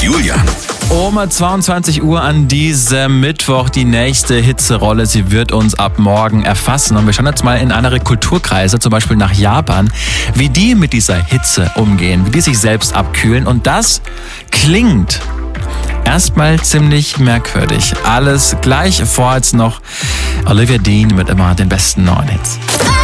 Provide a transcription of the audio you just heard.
Julian. Um 22 Uhr an diesem Mittwoch die nächste Hitzerolle. Sie wird uns ab morgen erfassen. Und wir schauen jetzt mal in andere Kulturkreise, zum Beispiel nach Japan, wie die mit dieser Hitze umgehen, wie die sich selbst abkühlen. Und das klingt erstmal ziemlich merkwürdig. Alles gleich, vor jetzt noch Olivia Dean mit immer den besten neuen Hits.